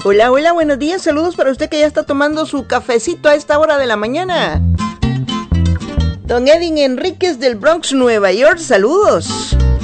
Hola, hola, buenos días, saludos para usted que ya está tomando su cafecito a esta hora de la mañana. Don Edwin Enríquez del Bronx, Nueva York, saludos.